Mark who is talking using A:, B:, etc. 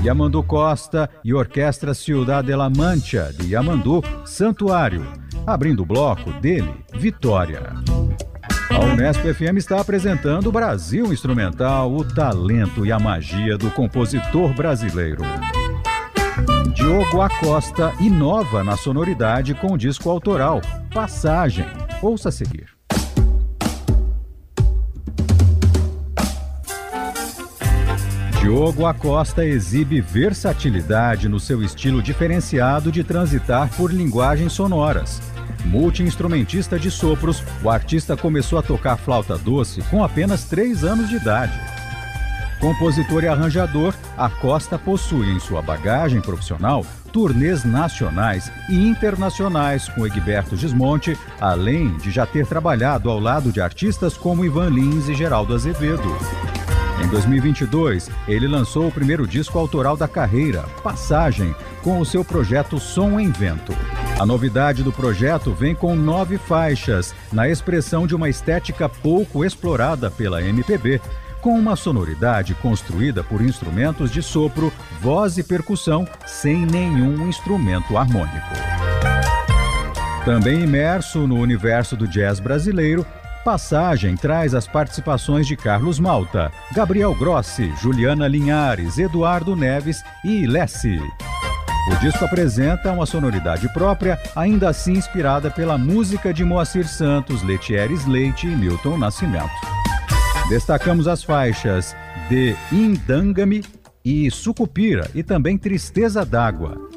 A: Yamandu Costa e Orquestra Ciudad de la Mancha, de Yamandu, Santuário. Abrindo o bloco dele, Vitória. A Unesp FM está apresentando o Brasil Instrumental, o talento e a magia do compositor brasileiro. Diogo Acosta inova na sonoridade com o disco autoral, Passagem. Ouça a seguir. Diogo Acosta exibe versatilidade no seu estilo diferenciado de transitar por linguagens sonoras. Multi-instrumentista de sopros, o artista começou a tocar flauta doce com apenas 3 anos de idade. Compositor e arranjador, Acosta possui em sua bagagem profissional turnês nacionais e internacionais com Egberto Gismonti, além de já ter trabalhado ao lado de artistas como Ivan Lins e Geraldo Azevedo. Em 2022, ele lançou o primeiro disco autoral da carreira, Passagem, com o seu projeto Som em Vento. A novidade do projeto vem com 9 faixas, na expressão de uma estética pouco explorada pela MPB, com uma sonoridade construída por instrumentos de sopro, voz e percussão, sem nenhum instrumento harmônico. Também imerso no universo do jazz brasileiro, Passagem traz as participações de Carlos Malta, Gabriel Grossi, Juliana Linhares, Eduardo Neves e Lessi. O disco apresenta uma sonoridade própria, ainda assim inspirada pela música de Moacir Santos, Letieres Leite e Milton Nascimento. Destacamos as faixas de Indangame e Sucupira e também Tristeza d'Água.